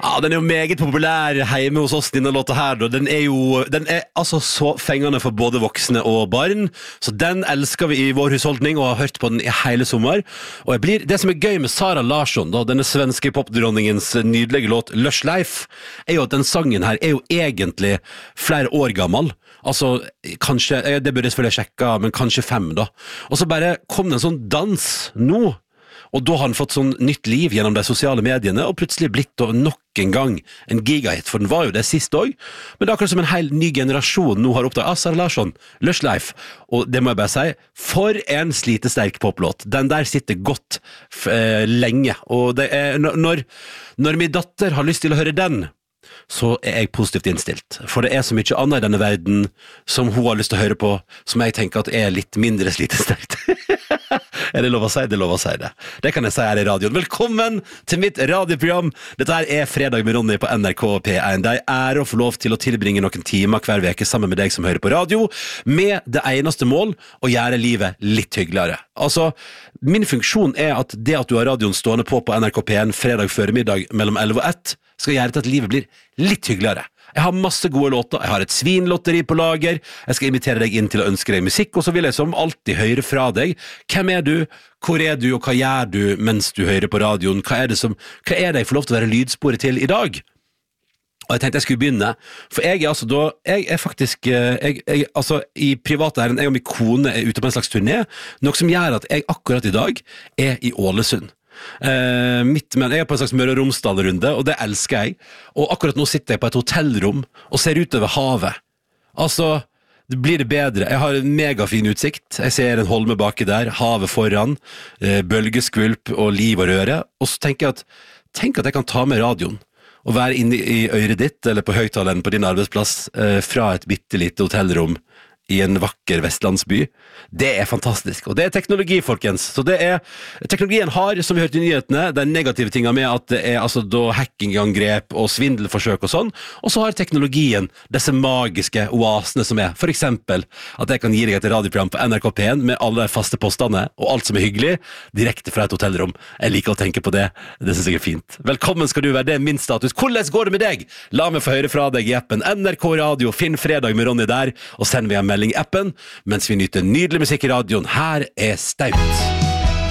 Ja, den er jo meget populær hjemme hos oss, denne låta her. Den er altså så fengende for både voksne og barn. Så den elsker vi i vår husholdning, og har hørt på den i hele sommer. Og det som er gøy med Sara Larsson, da, denne svenske popdronningens nydelige låt Lush Life, er jo at den sangen her er jo egentlig flere år gammel. Altså, kanskje, det burde jeg selvfølgelig sjekke, men kanskje 5 da. Og så bare kom det en sånn dans nå. Og da har han fått sånn nytt liv gjennom de sosiale mediene, og plutselig blitt nok en gang en gigahit, for den var jo det sist også. Men det er akkurat som en hel ny generasjon nå har oppdaget Sara Larsson, Lush Life. Og det må jeg bare si, for en slitesterk poplåt. Den der sitter godt lenge. Og det er, når min datter har lyst til å høre den, så er jeg positivt innstilt. For det er så mye annet i denne verden som hun har lyst til å høre på, som jeg tenker at er litt mindre slitesterkt. Er det lov å si? Det er lov å si det. Det kan jeg si her i radioen. Velkommen til mitt radioprogram. Dette her er Fredag med Ronny på NRK P1. Det er å få lov til å tilbringe noen timer hver veke sammen med deg som hører på radio, med det eneste mål å gjøre livet litt hyggeligere. Altså, min funksjon er at det at du har radioen stående på NRK P1 fredag formiddag mellom 11 og 1 skal gjøre til at livet blir litt hyggeligere. Jeg har masse gode låter, jeg har et svinlotteri på lager, jeg skal invitere deg inn til å ønske deg musikk, og så vil jeg som alltid høre fra deg. Hvem er du, hvor er du, og hva gjør du mens du hører på radioen? Hva er det jeg får lov til å være lydsporet til i dag? Og jeg tenkte jeg skulle begynne, for altså i privatæren, jeg og min kone er ute på en slags turné, noe som gjør at jeg akkurat i dag er i Ålesund. Men jeg er på en slags Møre og Romsdal-runde, og det elsker jeg. Og akkurat nå sitter jeg på et hotellrom og ser ut over havet. Altså, det blir det bedre. Jeg har en megafin utsikt. Jeg ser en holme baki der, havet foran, bølgeskvulp og liv og røre. Og så tenk at jeg kan ta med radioen og være inne i øret ditt, eller på høyttaleren på din arbeidsplass, fra et bittelite hotellrom i en vakker vestlandsby. Det er fantastisk, og det er teknologi, folkens. Så det er, teknologien har, som vi hørte i nyhetene, de negative tingene med at det er altså da hackingangrep og svindelforsøk og sånn, og så har teknologien disse magiske oasene som er, for eksempel at jeg kan gi deg et radioprogram på NRK P1 med alle faste postene og alt som er hyggelig, direkte fra et hotellrom. Jeg liker å tenke på det, det synes jeg er fint. Velkommen skal du være, det er min status. Hvordan går det med deg? La meg få høre fra deg i appen NRK Radio, finn Fredag med Ronny der, og send meg en melding i appen, mens vi nyter nydelig musikk i radioen. Her er Staut.